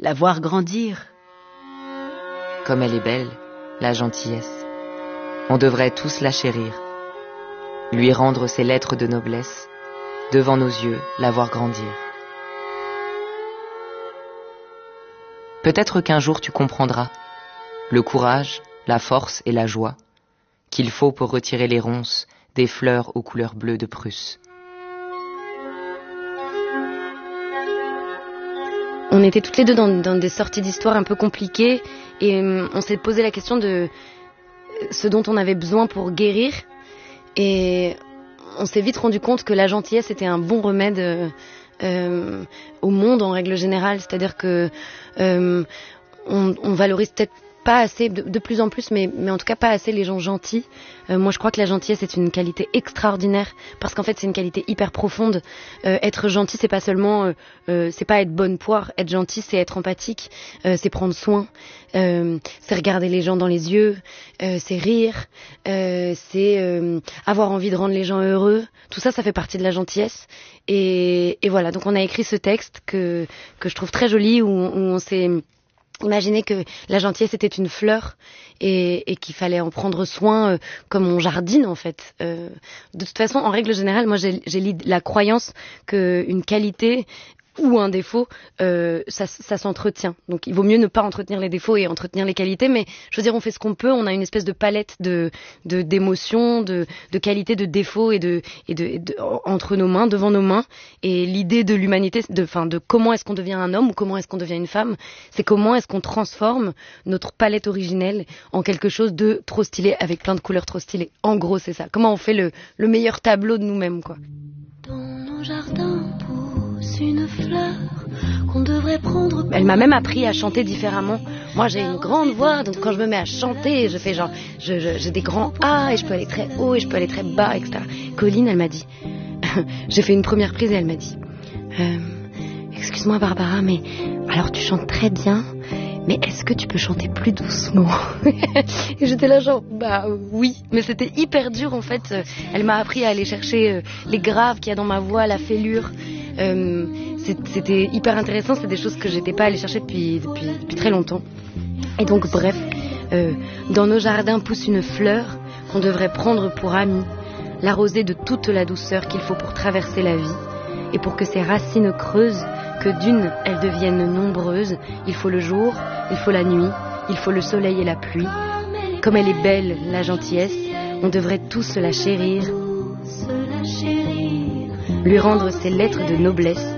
la voir grandir. Comme elle est belle, la gentillesse. On devrait tous la chérir, lui rendre ses lettres de noblesse, devant nos yeux, la voir grandir. Peut-être qu'un jour tu comprendras le courage, la force et la joie qu'il faut pour retirer les ronces des fleurs aux couleurs bleues de Prusse. On était toutes les deux dans des sorties d'histoire un peu compliquées et on s'est posé la question de ce dont on avait besoin pour guérir. Et on s'est vite rendu compte que la gentillesse était un bon remède au monde en règle générale. C'est-à-dire que on valorise peut-être pas assez, de plus en plus, mais en tout cas pas assez les gens gentils. Moi je crois que la gentillesse est une qualité extraordinaire parce qu'en fait c'est une qualité hyper profonde. Être gentil c'est pas seulement c'est pas être bonne poire, être gentil c'est être empathique, c'est prendre soin, c'est regarder les gens dans les yeux, c'est rire, c'est avoir envie de rendre les gens heureux. Tout ça ça fait partie de la gentillesse et voilà, donc on a écrit ce texte que je trouve très joli où on s'est imaginez que la gentillesse était une fleur et qu'il fallait en prendre soin comme on jardine en fait. De toute façon, en règle générale, moi j'ai la croyance qu'une qualité ou un défaut, ça s'entretient. Donc il vaut mieux ne pas entretenir les défauts et entretenir les qualités, mais je veux dire on fait ce qu'on peut, on a une espèce de palette d'émotions, de qualités, de défauts et entre nos mains, devant nos mains. Et l'idée de l'humanité, de comment est-ce qu'on devient un homme ou comment est-ce qu'on devient une femme, c'est comment est-ce qu'on transforme notre palette originelle en quelque chose de trop stylé avec plein de couleurs trop stylées. En gros c'est ça. Comment on fait le meilleur tableau de nous-mêmes quoi. Dans nos jardins une fleur qu'on devrait prendre. Elle m'a même appris à chanter différemment. Moi j'ai une grande voix, donc quand je me mets à chanter, je fais genre, j'ai des grands A et je peux aller très haut et je peux aller très bas, etc. Colline, elle m'a dit, j'ai fait une première prise et elle m'a dit, excuse-moi Barbara, mais alors tu chantes très bien, mais est-ce que tu peux chanter plus doucement? Et j'étais là genre, bah oui, mais c'était hyper dur en fait. Elle m'a appris à aller chercher les graves qu'il y a dans ma voix, la fêlure. C'était hyper intéressant, c'est des choses que j'étais pas allée chercher depuis très longtemps. Et donc bref, dans nos jardins pousse une fleur qu'on devrait prendre pour amie, l'arroser de toute la douceur qu'il faut pour traverser la vie. Et pour que ses racines creusent, que d'une elles deviennent nombreuses, il faut le jour, il faut la nuit, il faut le soleil et la pluie. Comme elle est belle, la gentillesse, on devrait tous la chérir, lui rendre ses lettres de noblesse,